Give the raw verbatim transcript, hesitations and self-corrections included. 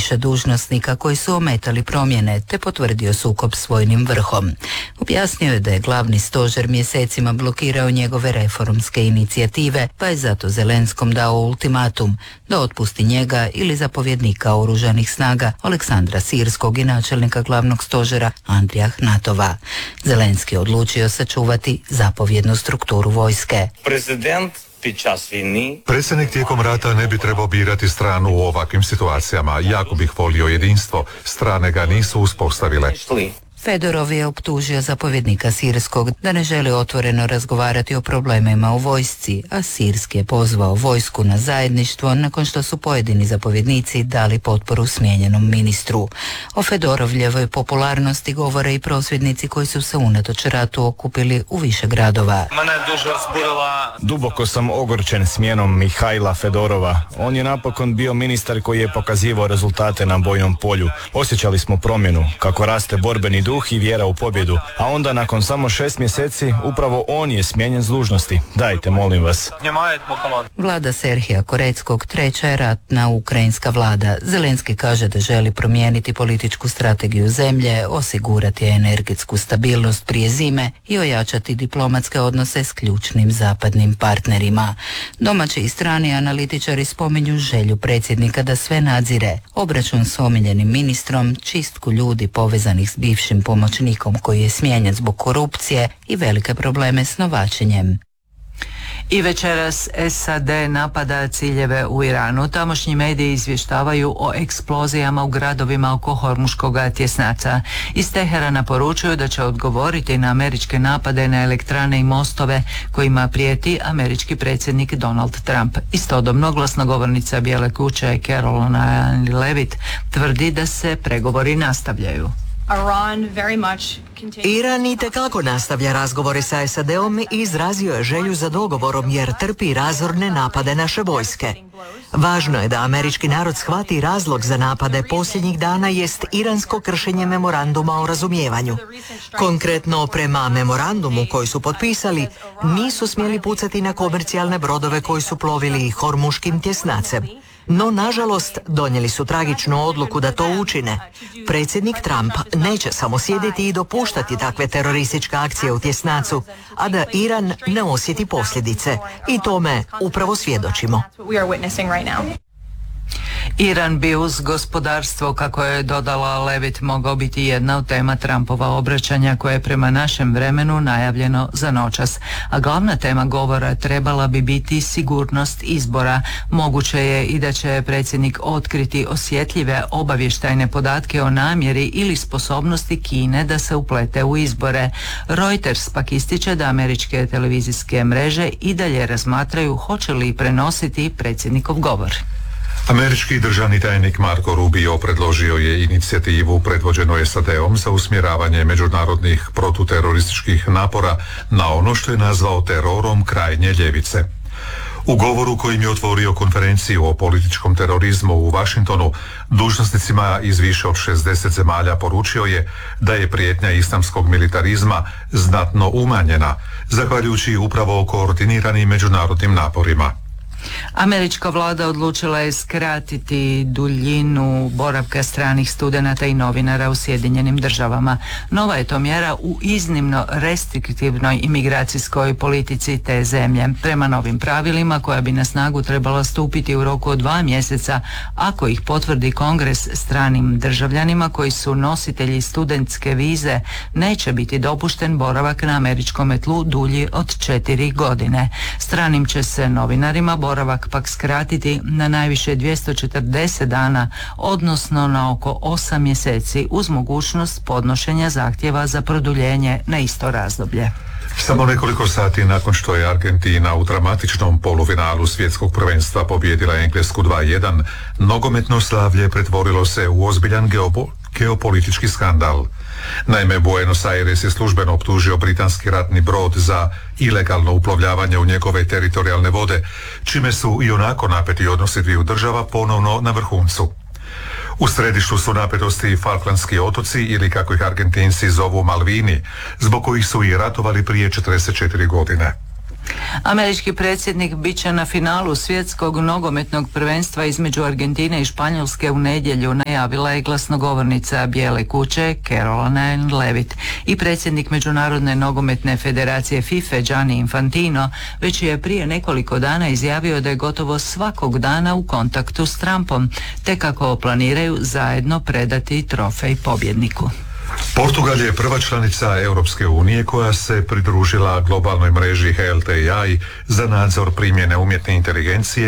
više dužnosnika koji su ometali promjene te potvrdio sukob s vojnim vrhom. Objasnio je da je glavni stožer mjesecima blokirao njegove reformske inicijative, pa je zato Zelenskom dao ultimatum da otpusti njega ili zapovjednika oružanih snaga Aleksandra Sirskog i načelnika glavnog stožera Andrija Hnatova. Zelenski je odlučio sačuvati zapovjednu strukturu vojske. Prezident Predsjednik tijekom rata ne bi trebao birati stranu u ovakvim situacijama. Jako bih volio jedinstvo. Strane ga nisu uspostavile. Fedorov je optužio zapovjednika Sirskog da ne želi otvoreno razgovarati o problemima u vojsci, a Sirski je pozvao vojsku na zajedništvo nakon što su pojedini zapovjednici dali potporu smijenjenom ministru. O Fedorovljevoj popularnosti govore i prosvjednici koji su se unatoč ratu okupili u više gradova. Duboko sam ogorčen smjenom Mihajla Fedorova. On je napokon bio ministar koji je pokazivao rezultate na bojnom polju. Osjećali smo promjenu, kako raste borbeni duh i vjera u pobjedu, a onda nakon samo šest mjeseci upravo on je smijenjen s dužnosti. Dajte, molim vas. Vlada Serhija Koreckog treća je ratna ukrajinska vlada. Zelenski kaže da želi promijeniti političku strategiju zemlje, osigurati energetsku stabilnost prije zime i ojačati diplomatske odnose s ključnim zapadnim partnerima. Domaći i strani analitičari spominju želju predsjednika da sve nadzire, obračun s omiljenim ministrom, čistku ljudi povezanih s bivšim pomoćnikom koji je smijenjen zbog korupcije i velike probleme s novačenjem. I večeras S A D napada ciljeve u Iranu. Tamošnji mediji izvještavaju o eksplozijama u gradovima oko Hormuškog tjesnaca. Iz Teherana poručuju da će odgovoriti na američke napade na elektrane i mostove kojima prijeti američki predsjednik Donald Trump. Istodobno glasnogovornica Bijele kuće Carolina Levitt tvrdi da se pregovori nastavljaju. Iran itekako nastavlja razgovore sa S A D-om i izrazio je želju za dogovorom jer trpi razorne napade naše vojske. Važno je da američki narod shvati razlog za napade posljednjih dana jest iransko kršenje memoranduma o razumijevanju. Konkretno, prema memorandumu koji su potpisali, nisu smjeli pucati na komercijalne brodove koji su plovili Hormuškim tjesnacem. No, nažalost, donijeli su tragičnu odluku da to učine. Predsjednik Trump neće samo sjediti i dopuštati takve terorističke akcije u tjesnacu, a da Iran ne osjeti posljedice. I tome upravo svjedočimo. Iran bi uz gospodarstvo, kako je dodala Levitt, mogao biti jedna od tema Trumpova obraćanja koje je prema našem vremenu najavljeno za noćas. A glavna tema govora trebala bi biti sigurnost izbora. Moguće je i da će predsjednik otkriti osjetljive obavještajne podatke o namjeri ili sposobnosti Kine da se uplete u izbore. Reuters pak ističe da američke televizijske mreže i dalje razmatraju hoće li prenositi predsjednikov govor. Američki državni tajnik Marco Rubio predložio je inicijativu predvođenu S A D-om za usmjeravanje međunarodnih protuterorističkih napora na ono što je nazvao terorom krajnje ljevice. U govoru kojim je otvorio konferenciju o političkom terorizmu u Washingtonu, dužnosnicima iz više od šezdeset zemalja poručio je da je prijetnja islamskog militarizma znatno umanjena, zahvaljujući upravo koordiniranim međunarodnim naporima. Američka vlada odlučila je skratiti duljinu boravka stranih studenata i novinara u Sjedinjenim državama. Nova je to mjera u iznimno restriktivnoj imigracijskoj politici te zemlje. Prema novim pravilima, koja bi na snagu trebala stupiti u roku od dva mjeseca, ako ih potvrdi Kongres, stranim državljanima koji su nositelji studentske vize, neće biti dopušten boravak na američkom tlu dulji od četiri godine. Stranim će se novinarima boravak pak skratiti na najviše dvjesto četrdeset dana, odnosno na oko osam mjeseci, uz mogućnost podnošenja zahtjeva za produljenje na isto razdoblje. Samo nekoliko sati nakon što je Argentina u dramatičnom polufinalu svjetskog prvenstva pobijedila Englesku dva jedan, nogometno slavlje pretvorilo se u ozbiljan geopo- geopolitički skandal. Naime, Buenos Aires je službeno optužio britanski ratni brod za ilegalno uplovljavanje u njegove teritorijalne vode, čime su i onako napeti odnosi dviju država ponovno na vrhuncu. U središtu su napetosti Falklandski otoci ili kako ih Argentinci zovu Malvini, zbog kojih su i ratovali prije četrdeset četiri godine. Američki predsjednik bit će na finalu svjetskog nogometnog prvenstva između Argentine i Španjolske u nedjelju, najavila je glasnogovornica Bijele kuće Caroline Levitt. I predsjednik Međunarodne nogometne federacije FIFA Gianni Infantino već je prije nekoliko dana izjavio da je gotovo svakog dana u kontaktu s Trumpom, te kako planiraju zajedno predati trofej pobjedniku. Portugal je prva članica Europske unije koja se pridružila globalnoj mreži H L T I za nadzor primjene umjetne inteligencije